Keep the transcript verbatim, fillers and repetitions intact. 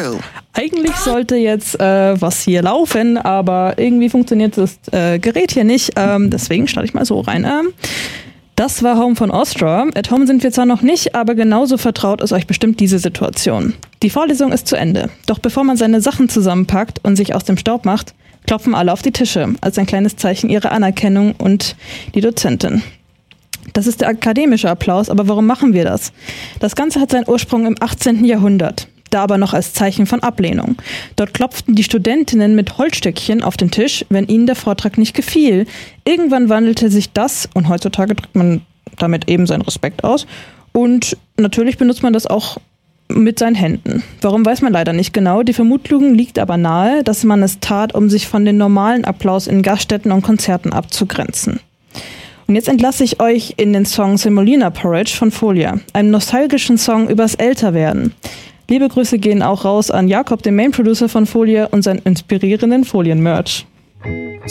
true. Eigentlich sollte jetzt äh, was hier laufen, aber irgendwie funktioniert das äh, Gerät hier nicht. Ähm, deswegen starte ich mal so rein. Ähm, das war Home von Ostra. At Home sind wir zwar noch nicht, aber genauso vertraut ist euch bestimmt diese Situation. Die Vorlesung ist zu Ende. Doch bevor man seine Sachen zusammenpackt und sich aus dem Staub macht, klopfen alle auf die Tische, als ein kleines Zeichen ihrer Anerkennung und die Dozentin. Das ist der akademische Applaus, aber warum machen wir das? Das Ganze hat seinen Ursprung im achtzehnten Jahrhundert, da aber noch als Zeichen von Ablehnung. Dort klopften die Studentinnen mit Holzstöckchen auf den Tisch, wenn ihnen der Vortrag nicht gefiel. Irgendwann wandelte sich das, und heutzutage drückt man damit eben seinen Respekt aus, und natürlich benutzt man das auch mit seinen Händen. Warum, weiß man leider nicht genau. Die Vermutung liegt aber nahe, dass man es tat, um sich von den normalen Applaus in Gaststätten und Konzerten abzugrenzen. Und jetzt entlasse ich euch in den Song Semolina Porridge von Folia, einem nostalgischen Song übers Älterwerden. Liebe Grüße gehen auch raus an Jakob, den Main-Producer von Folia, und seinen inspirierenden Folien-Merch.